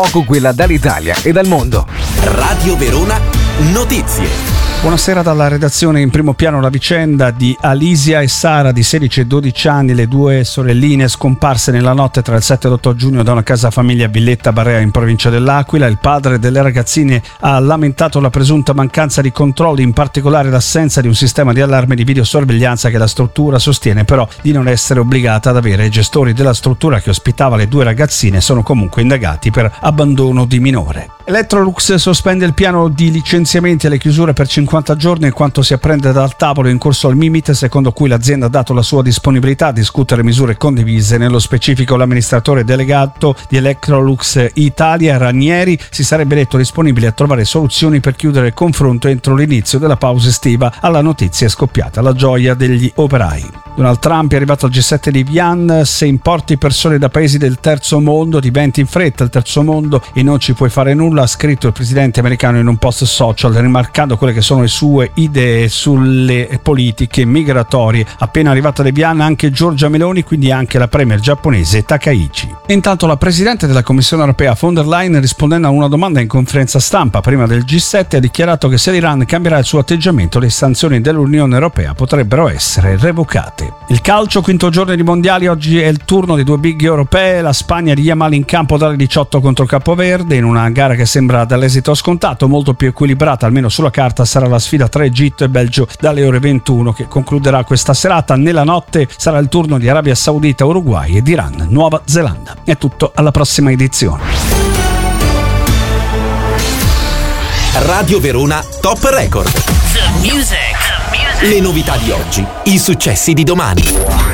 Poco quella dall'Italia e dal mondo. Radio Verona Notizie. Buonasera dalla redazione. In primo piano la vicenda di Alisia e Sara di 16 e 12 anni, le due sorelline scomparse nella notte tra il 7 e l'8 giugno da una casa famiglia a Villetta Barea in provincia dell'Aquila. Il padre delle ragazzine ha lamentato la presunta mancanza di controlli, in particolare l'assenza di un sistema di allarme di videosorveglianza che la struttura sostiene però di non essere obbligata ad avere. I gestori della struttura che ospitava le due ragazzine sono comunque indagati per abbandono di minore. Electrolux sospende il piano di licenziamenti e le chiusure per 50 giorni in quanto si apprende dal tavolo in corso al Mimit, secondo cui l'azienda ha dato la sua disponibilità a discutere misure condivise. Nello specifico l'amministratore delegato di Electrolux Italia, Ranieri, si sarebbe detto disponibile a trovare soluzioni per chiudere il confronto entro l'inizio della pausa estiva. Alla notizia è scoppiata la gioia degli operai. Donald Trump è arrivato al G7 di Vian: se importi persone da paesi del terzo mondo diventi in fretta il terzo mondo e non ci puoi fare nulla, ha scritto il presidente americano in un post social, rimarcando quelle che sono le sue idee sulle politiche migratorie. Appena arrivata a Vian anche Giorgia Meloni, quindi anche la premier giapponese Takaichi. Intanto la presidente della Commissione europea von der Leyen, rispondendo a una domanda in conferenza stampa prima del G7, ha dichiarato che se l'Iran cambierà il suo atteggiamento, le sanzioni dell'Unione europea potrebbero essere revocate. Il calcio, quinto giorno di mondiali, oggi è il turno di due big europee. La Spagna di Yamal in campo dalle 18 contro Capoverde in una gara che sembra dall'esito scontato, molto più equilibrata almeno sulla carta. Sarà la sfida tra Egitto e Belgio dalle ore 21 che concluderà questa serata. Nella notte sarà il turno di Arabia Saudita, Uruguay ed Iran, Nuova Zelanda. È tutto, alla prossima edizione. Radio Verona Top Record. The music. Le novità di oggi, i successi di domani.